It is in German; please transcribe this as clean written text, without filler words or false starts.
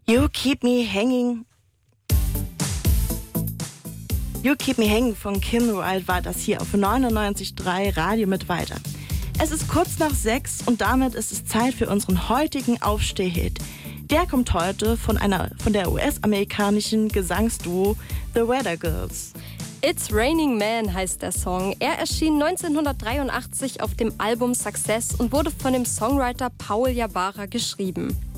You Keep Me Hanging. You Keep Me Hanging von Kim Wilde war das hier auf 99.3 Radio mit weiter. Es ist kurz nach 6 und damit ist es Zeit für unseren heutigen Aufstehhit. Der kommt heute von der US-amerikanischen Gesangsduo The Weather Girls. It's Raining Man heißt der Song. Er erschien 1983 auf dem Album Success und wurde von dem Songwriter Paul Yabara geschrieben.